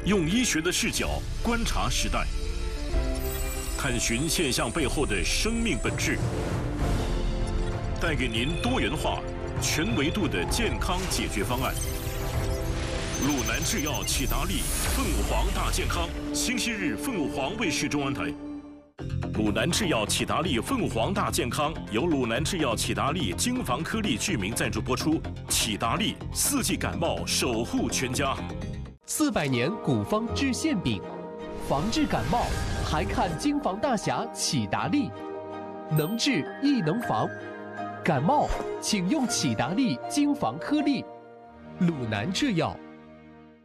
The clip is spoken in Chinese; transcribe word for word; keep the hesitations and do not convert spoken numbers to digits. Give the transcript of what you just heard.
用医学的视角观察时代，探寻现象背后的生命本质，带给您多元化、全维度的健康解决方案。鲁南制药启达利凤凰大健康，星期日凤凰卫视中文台。鲁南制药启达利凤凰大健康由鲁南制药启达利金防颗粒剧名赞助播出。启达利四季感冒守护全家。 四百年古方治馅饼，防治感冒还看金防大侠启达利，能治亦能防。感冒请用启达利金防颗粒。鲁南制药。